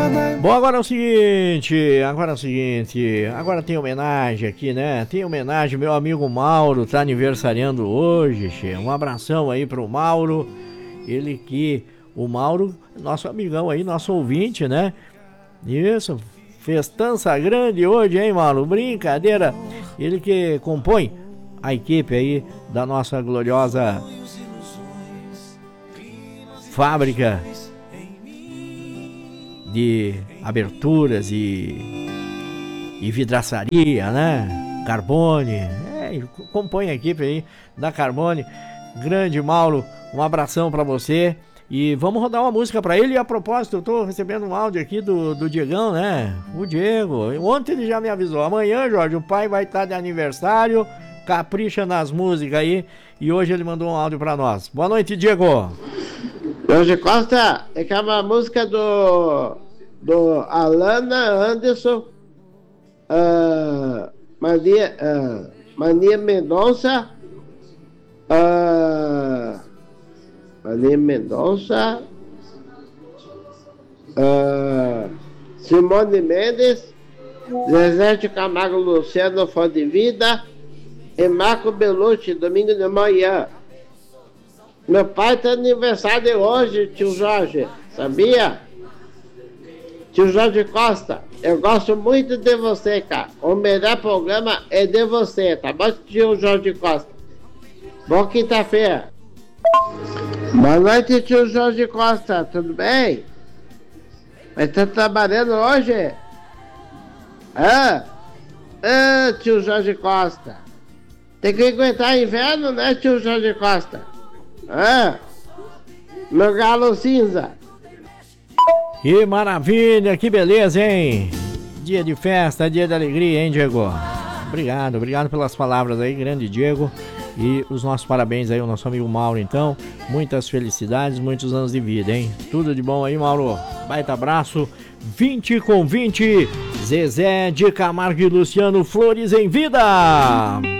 Bom, agora é o seguinte, agora tem homenagem aqui, né? Tem homenagem, meu amigo Mauro tá aniversariando hoje, che. Um abração aí pro Mauro, o Mauro, nosso amigão aí, nosso ouvinte, né? Isso, festança grande hoje, hein, Mauro? Brincadeira, ele que compõe a equipe aí da nossa gloriosa fábrica de aberturas e vidraçaria, né? Carbone, compõe a equipe aí da Carbone. Grande Mauro, um abração pra você e vamos rodar uma música pra ele. E a propósito, eu tô recebendo um áudio aqui do Diegão, né? O Diego, ontem ele já me avisou, amanhã, Jorge, o pai vai estar de aniversário, capricha nas músicas aí, e hoje ele mandou um áudio pra nós. Boa noite, Diego. Jorge Costa, é que é uma música do Alana Anderson, Mania Mendonça, Simone Mendes, Zezé de Camargo Luciano Fã de Vida e Marco Belucci, domingo de manhã. Meu pai tá aniversário de hoje, tio Jorge, sabia? Tio Jorge Costa, eu gosto muito de você, cara. O melhor programa é de você, tá bom, tio Jorge Costa? Boa quinta-feira. Boa noite, tio Jorge Costa, tudo bem? Mas tá trabalhando hoje? Tio Jorge Costa. Tem que aguentar inverno, né, tio Jorge Costa? Meu galo cinza. Que maravilha, que beleza, hein? Dia de festa, dia de alegria, hein, Diego? Obrigado pelas palavras aí, grande Diego. E os nossos parabéns aí ao nosso amigo Mauro, então. Muitas felicidades, muitos anos de vida, hein? Tudo de bom aí, Mauro. Baita abraço. 20 com 20. Zezé de Camargo e Luciano, Flores em Vida.